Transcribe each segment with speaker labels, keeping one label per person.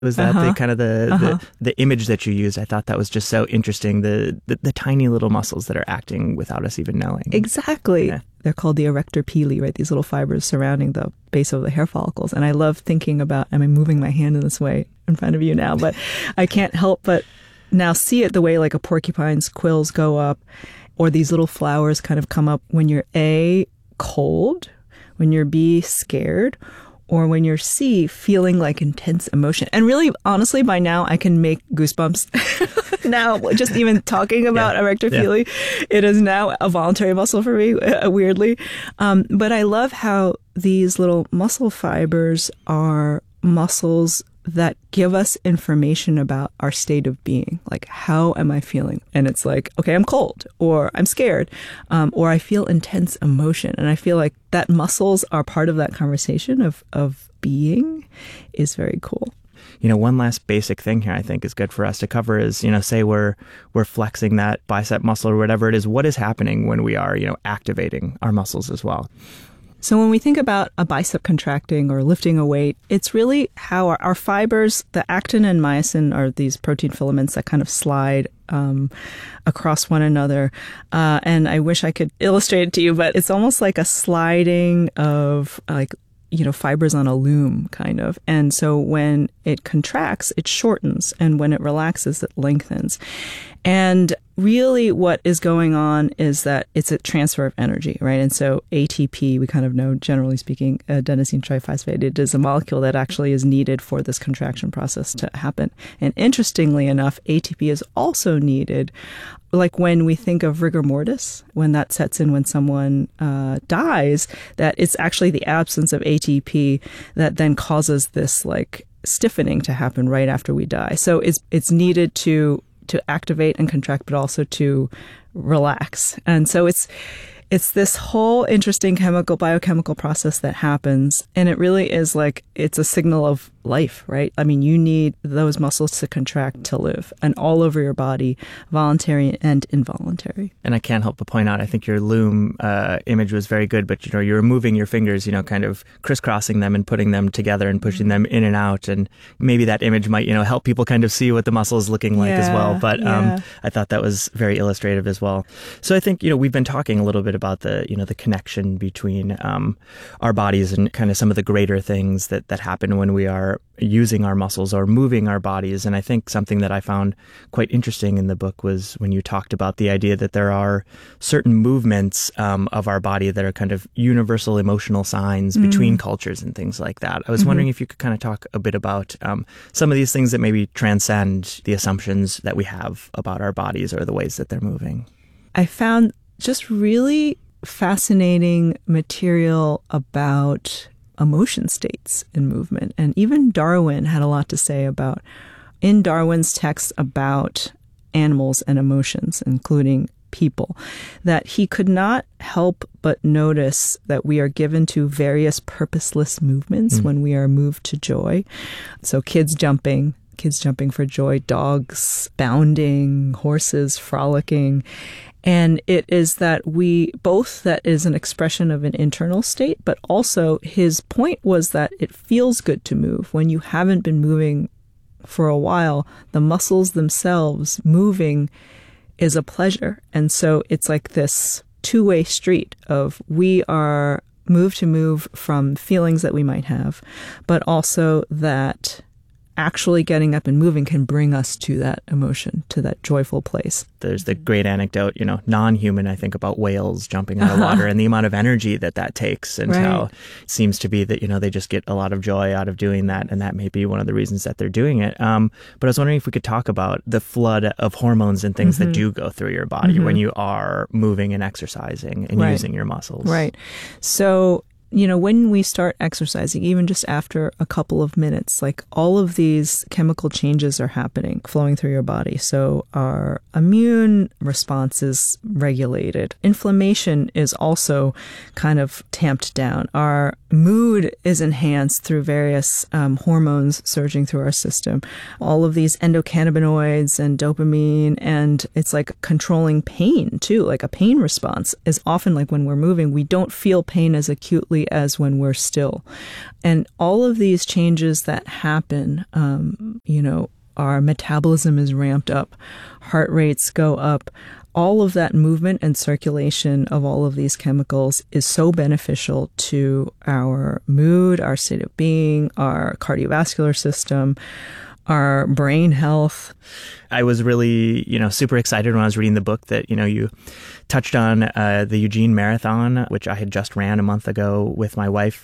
Speaker 1: Was that the kind of the image that you used? I thought that was just so interesting. The tiny little muscles that are acting without us even knowing.
Speaker 2: Exactly.
Speaker 1: Yeah.
Speaker 2: They're called the erector pili, right? These little fibers surrounding the base of the hair follicles. And I love thinking about, I'm moving my hand in this way in front of you now, but I can't help but now see it the way like a porcupine's quills go up, or these little flowers kind of come up when you're A, cold, when you're B, scared, or when you're C, feeling like intense emotion. And really, honestly, by now, I can make goosebumps. Now, just even talking about erector pili, it is now a voluntary muscle for me, weirdly. But I love how these little muscle fibers are muscles that give us information about our state of being. Like, how am I feeling? And it's like, okay, I'm cold, or I'm scared, or I feel intense emotion. And I feel like that muscles are part of that conversation of being is very cool.
Speaker 1: One last basic thing here I think is good for us to cover is, say we're flexing that bicep muscle or whatever it is. What is happening when we are, activating our muscles as well?
Speaker 2: So when we think about a bicep contracting or lifting a weight, it's really how our fibers, the actin and myosin are these protein filaments that kind of slide across one another. And I wish I could illustrate it to you, but it's almost like a sliding of fibers on a loom kind of. And so when it contracts, it shortens. And when it relaxes, it lengthens. And really what is going on is that it's a transfer of energy, right? And so ATP, we kind of know, generally speaking, adenosine triphosphate, it is a molecule that actually is needed for this contraction process to happen. And interestingly enough, ATP is also needed, like when we think of rigor mortis, when that sets in when someone dies, that it's actually the absence of ATP that then causes this like stiffening to happen right after we die. So it's needed to activate and contract, but also to relax. And so it's this whole interesting biochemical process that happens. And it really is like, it's a signal of life, right? I mean, you need those muscles to contract to live, and all over your body, voluntary and involuntary.
Speaker 1: And I can't help but point out, I think your loom image was very good, but you're moving your fingers, kind of crisscrossing them and putting them together and pushing them in and out. And maybe that image might, help people kind of see what the muscle is looking like as well. But I thought that was very illustrative as well. So I think, we've been talking a little bit about the, the connection between our bodies and kind of some of the greater things that happen when we are using our muscles or moving our bodies. And I think something that I found quite interesting in the book was when you talked about the idea that there are certain movements of our body that are kind of universal emotional signs between cultures and things like that. I was wondering if you could kind of talk a bit about some of these things that maybe transcend the assumptions that we have about our bodies or the ways that they're moving.
Speaker 2: I found just really fascinating material about emotion states in movement. And even Darwin had a lot to say about, in Darwin's text about animals and emotions, including people, that he could not help but notice that we are given to various purposeless movements when we are moved to joy. So kids jumping for joy, dogs bounding, horses frolicking. And it is that that is an expression of an internal state, but also his point was that it feels good to move. When you haven't been moving for a while, the muscles themselves moving is a pleasure. And so it's like this two-way street of we are moved to move from feelings that we might have, but also that actually getting up and moving can bring us to that emotion, to that joyful place.
Speaker 1: There's the great anecdote, non-human, I think, about whales jumping out of water and the amount of energy that takes, and how it seems to be that, they just get a lot of joy out of doing that. And that may be one of the reasons that they're doing it. But I was wondering if we could talk about the flood of hormones and things that do go through your body when you are moving and exercising and using your muscles. Right.
Speaker 2: So when we start exercising, even just after a couple of minutes, like all of these chemical changes are happening, flowing through your body. So our immune response is regulated. Inflammation is also kind of tamped down. Our mood is enhanced through various hormones surging through our system. All of these endocannabinoids and dopamine, and it's like controlling pain too. Like a pain response is often like when we're moving, we don't feel pain as acutely quickly as when we're still. And all of these changes that happen, our metabolism is ramped up, heart rates go up. All of that movement and circulation of all of these chemicals is so beneficial to our mood, our state of being, our cardiovascular system, our brain health.
Speaker 1: I was really, super excited when I was reading the book that, you touched on the Eugene Marathon, which I had just ran a month ago with my wife.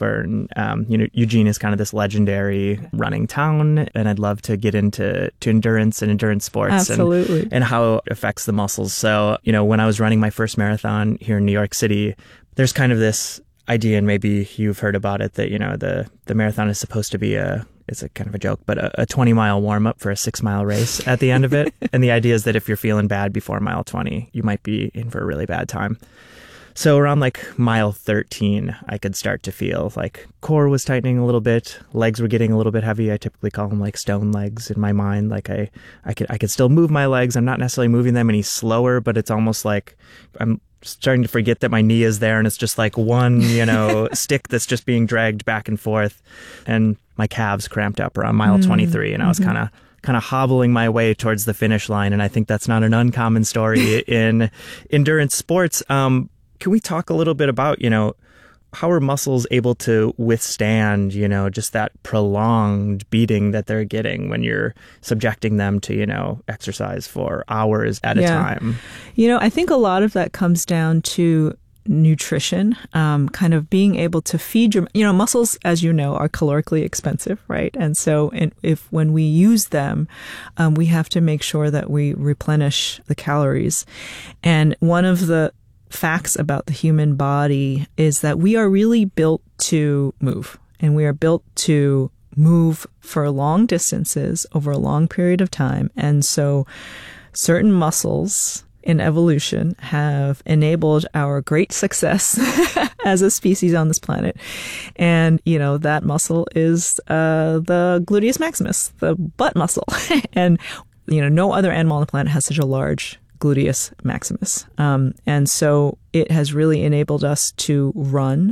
Speaker 1: Eugene is kind of this legendary running town, and I'd love to get into endurance and endurance sports.
Speaker 2: Absolutely.
Speaker 1: And how it affects the muscles. So, when I was running my first marathon here in New York City, there's kind of this idea, and maybe you've heard about it, that, the marathon is supposed to be it's a kind of a joke, but a 20-mile warm-up for a 6-mile race at the end of it. And the idea is that if you're feeling bad before mile 20, you might be in for a really bad time. So around mile 13, I could start to feel like core was tightening a little bit, legs were getting a little bit heavy. I typically call them stone legs in my mind. I could still move my legs. I'm not necessarily moving them any slower, but it's almost like I'm starting to forget that my knee is there, and it's just one, stick that's just being dragged back and forth. And my calves cramped up around mile 23, and I was kind of hobbling my way towards the finish line. And I think that's not an uncommon story in endurance sports. Can we talk a little bit about, how are muscles able to withstand, just that prolonged beating that they're getting when you're subjecting them to, exercise for hours at a time?
Speaker 2: I think a lot of that comes down to nutrition, kind of being able to feed your, muscles, as you know, are calorically expensive, right? And so when we use them, we have to make sure that we replenish the calories. And one of the facts about the human body is that we are really built to move, and we are built to move for long distances over a long period of time. And so certain muscles in evolution have enabled our great success as a species on this planet. And, that muscle is the gluteus maximus, the butt muscle. And, no other animal on the planet has such a large gluteus maximus. And so it has really enabled us to run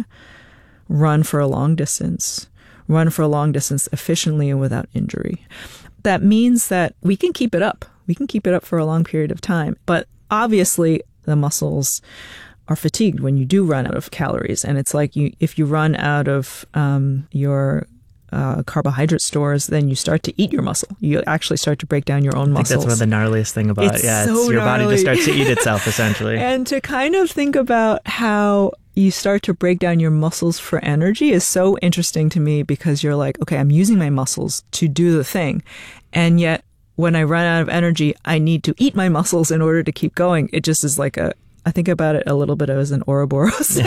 Speaker 2: for a long distance efficiently and without injury. That means that we can keep it up. We can keep it up for a long period of time. But obviously, the muscles are fatigued when you do run out of calories. And it's like if you run out of your carbohydrate stores, then you start to eat your muscle. You actually start to break down your own muscles.
Speaker 1: I think that's one of the gnarliest thing about it. Yeah, it's your body just starts to eat itself, essentially.
Speaker 2: And to kind of think about how you start to break down your muscles for energy is so interesting to me, because you're like, okay, I'm using my muscles to do the thing. And yet, when I run out of energy, I need to eat my muscles in order to keep going. It just is like I think about it a little bit as an Ouroboros.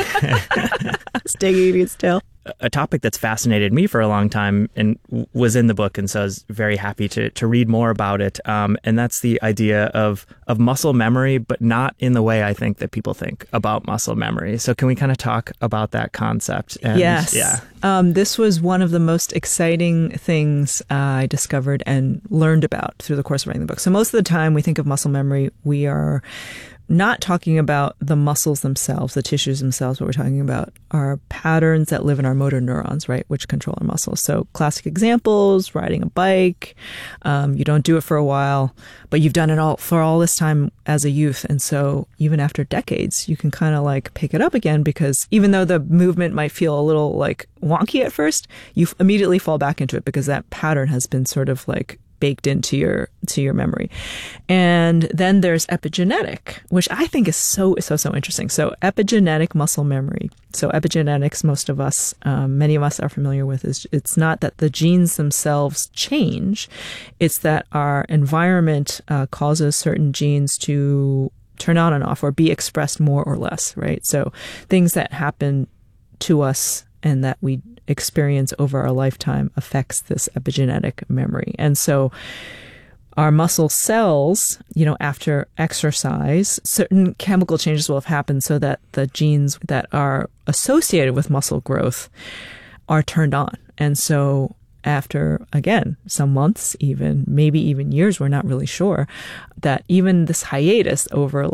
Speaker 2: Stinging its tail.
Speaker 1: A topic that's fascinated me for a long time and was in the book, and so I was very happy to read more about it. And that's the idea of muscle memory, but not in the way I think that people think about muscle memory. So can we kind of talk about that concept?
Speaker 2: Yes.
Speaker 1: Yeah.
Speaker 2: This was one of the most exciting things I discovered and learned about through the course of writing the book. So most of the time we think of muscle memory, we are not talking about the muscles themselves, the tissues themselves. What we're talking about are patterns that live in our motor neurons, right, which control our muscles. So classic examples, riding a bike. You don't do it for a while, but you've done it all this time as a youth. And so even after decades, you can kind of pick it up again, because even though the movement might feel a little wonky at first, you immediately fall back into it because that pattern has been sort of baked into your memory. And then there's epigenetic, which I think is so interesting. So epigenetic muscle memory. So epigenetics, many of us are familiar with, is it's not that the genes themselves change. It's that our environment causes certain genes to turn on and off or be expressed more or less, right? So things that happen to us and that we experience over our lifetime affects this epigenetic memory. And so our muscle cells, after exercise, certain chemical changes will have happened so that the genes that are associated with muscle growth are turned on. And so after, again, some months, maybe even years, we're not really sure, that even this hiatus over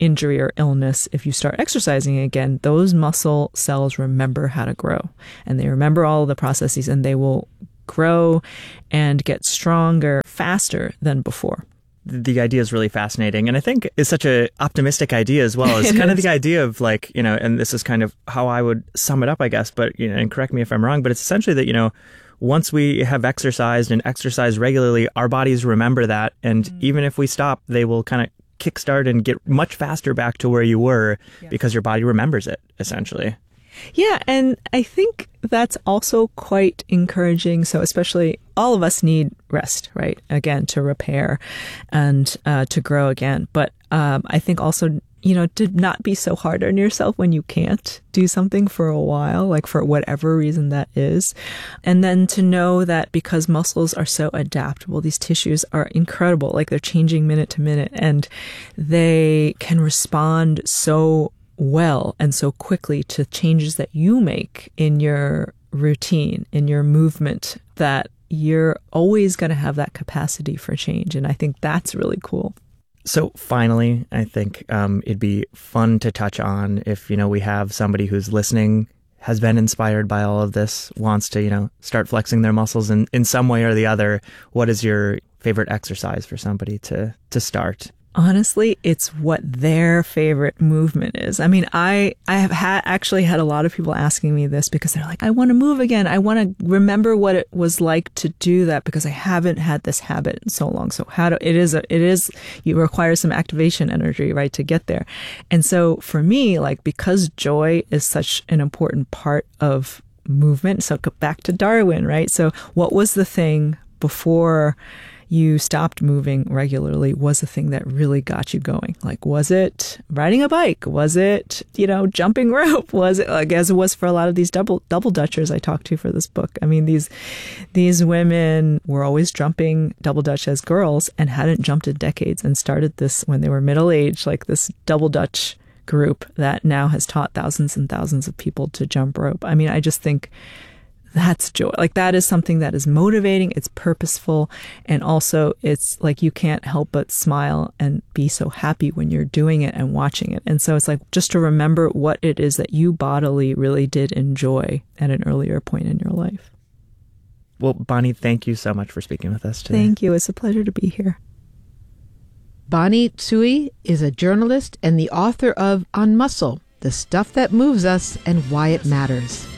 Speaker 2: injury or illness, if you start exercising again, those muscle cells remember how to grow, and they remember all of the processes, and they will grow and get stronger faster than before.
Speaker 1: The idea is really fascinating, and I think it's such a optimistic idea as well. It's kind of the idea of like, and this is kind of how I would sum it up, I guess, but, and correct me if I'm wrong, but it's essentially that, once we have exercised and exercise regularly, our bodies remember that. And even if we stop, they will kind of kickstart and get much faster back to where you were because your body remembers it, essentially.
Speaker 2: Yeah, and I think that's also quite encouraging. So especially all of us need rest, right? Again, to repair and to grow again. But I think also, to not be so hard on yourself when you can't do something for a while, like for whatever reason that is. And then to know that because muscles are so adaptable, these tissues are incredible, like they're changing minute to minute, and they can respond so well and so quickly to changes that you make in your routine, in your movement, that you're always going to have that capacity for change. And I think that's really cool.
Speaker 1: So finally, I think it'd be fun to touch on if, we have somebody who's listening, has been inspired by all of this, wants to, start flexing their muscles in some way or the other. What is your favorite exercise for somebody to start?
Speaker 2: Honestly, it's what their favorite movement is. I mean, I have actually had a lot of people asking me this because they're like, I want to move again. I want to remember what it was like to do that because I haven't had this habit in so long. So you require some activation energy, right, to get there. And so for me, like, because joy is such an important part of movement. So back to Darwin, right? So what was the thing before you stopped moving regularly was the thing that really got you going? Like, was it riding a bike? Was it, jumping rope? Was it, like, as it was for a lot of these double Dutchers I talked to for this book? I mean, these women were always jumping double Dutch as girls and hadn't jumped in decades, and started this when they were middle-aged, like this double Dutch group that now has taught thousands and thousands of people to jump rope. I mean, I just think that's joy. Like, that is something that is motivating, it's purposeful, and also it's like you can't help but smile and be so happy when you're doing it and watching it. And so it's like just to remember what it is that you bodily really did enjoy at an earlier point in your life.
Speaker 1: Well, Bonnie, thank you so much for speaking with us today.
Speaker 2: Thank you. It's a pleasure to be here.
Speaker 3: Bonnie Tsui is a journalist and the author of On Muscle, The Stuff That Moves Us and Why It Matters.